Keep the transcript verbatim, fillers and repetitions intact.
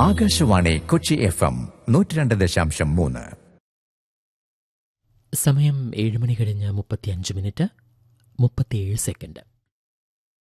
Akashvani Kochi F M നൂറ്റി രണ്ട് ദശാംശം മൂന്ന്. സമയം ഏഴ് മണി കഴിഞ്ഞ് മുപ്പത്തിയഞ്ച് മിനിറ്റ് മുപ്പത്തിയേഴ് സെക്കൻഡ്.